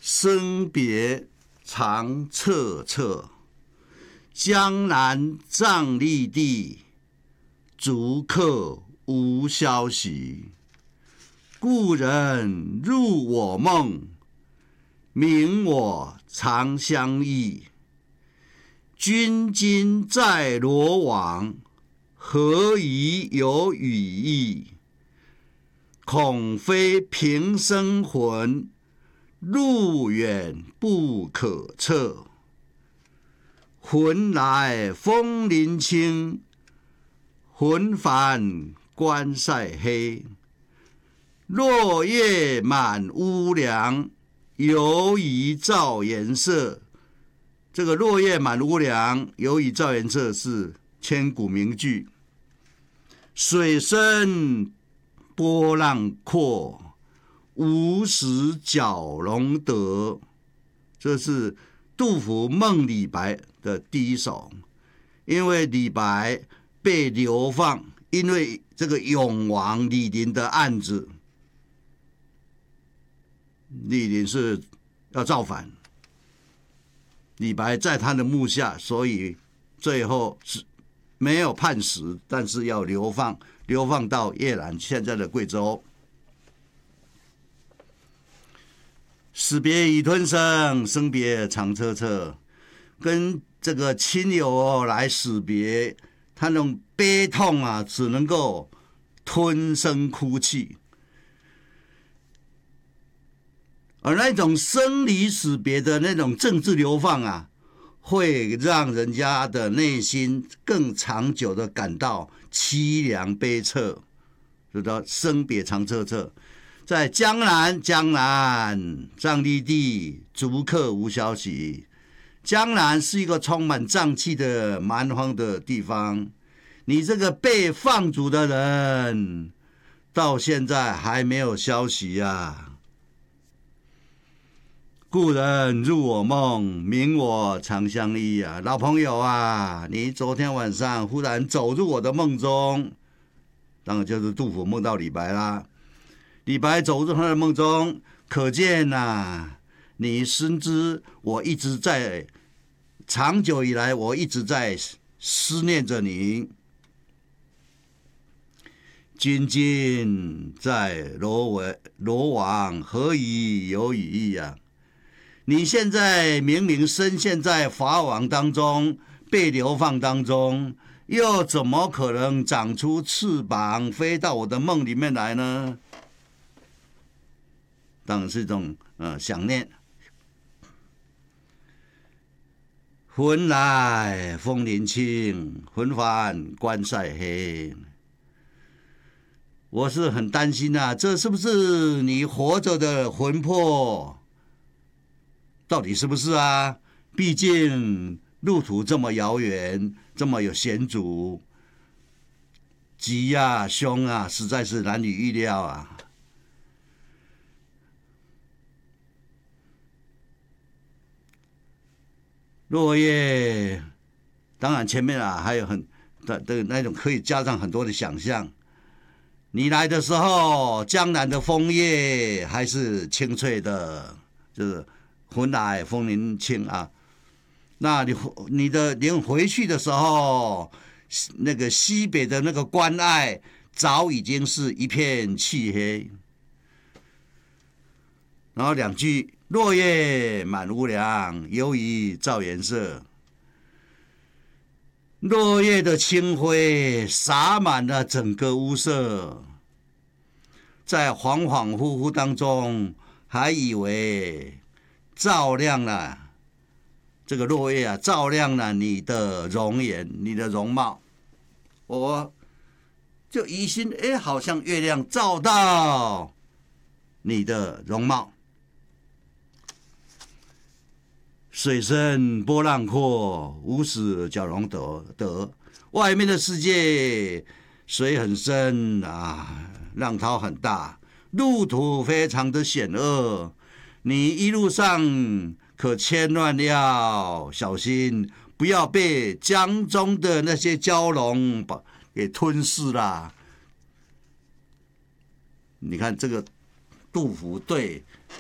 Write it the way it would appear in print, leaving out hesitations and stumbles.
生别常恻恻，江南瘴疠地，逐客无消息。故人入我梦，明我长相忆。君今在罗网，何以有羽翼？恐非平生魂，路远不可测。魂来风林清，魂返关塞黑。落叶满屋梁，犹疑照颜色。这个落叶满屋梁，犹疑照颜色是千古名句。水深波浪阔，无时蛟龙得。这是杜甫《梦李白》的第一首。因为李白被流放，因为这个永王李璘的案子，李璘是要造反，李白在他的幕下，所以最后是没有判死，但是要流放到叶兰，现在的贵州。死别已吞声，生别常恻恻。跟这个亲友来死别，他那种悲痛啊，只能够吞声哭泣。而那种生离死别的那种政治流放啊，会让人家的内心更长久的感到凄凉悲恻，就叫生别常恻恻。在江南瘴疠地，逐客无消息。江南是一个充满瘴气的蛮荒的地方，你这个被放逐的人，到现在还没有消息啊。故人入我梦，明我长相忆啊！老朋友啊，你昨天晚上忽然走入我的梦中，当然就是杜甫梦到李白啦。李白走入他的梦中，可见啊，你深知我一直在，长久以来我一直在思念着你。君今在罗网，何以有羽翼啊？你现在明明深陷在法网当中，被流放当中，又怎么可能长出翅膀飞到我的梦里面来呢？当然是一种想念。魂来风林清，魂返关塞黑。我是很担心啊，这是不是你活着的魂魄？到底是不是啊？毕竟路途这么遥远，这么有险阻，吉啊凶啊，实在是难以预料啊。落叶，当然前面啊还有的那种可以加上很多的想象。你来的时候，江南的枫叶还是青翠的，就是魂来风林清啊。那你回去的时候，那个西北的那个关隘早已经是一片漆黑。然后两句：落叶满屋梁，犹疑照颜色。落叶的清辉洒满了整个屋舍，在恍恍惚惚当中，还以为照亮了这个落叶啊，照亮了你的容颜，你的容貌。我就疑心，好像月亮照到你的容貌。水深波浪阔，无时蛟龙得。外面的世界水很深啊，浪涛很大，路途非常的险恶。你一路上可千万要小心，不要被江中的那些蛟龙给吞噬啦。你看这个杜甫对